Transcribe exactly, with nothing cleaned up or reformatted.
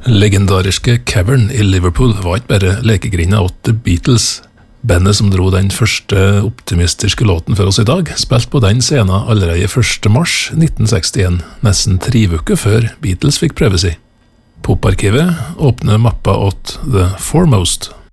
Legendariske Cavern i Liverpool var ikke bare lekegrinda åt The Beatles. Bandet som dro den første optimistiske låten for oss i dag, spilte på den scenen allerede første mars nitten sekstien, nesten tre uker før Beatles fikk prøve seg. Poparkivet åpner mappa åt The Foremost.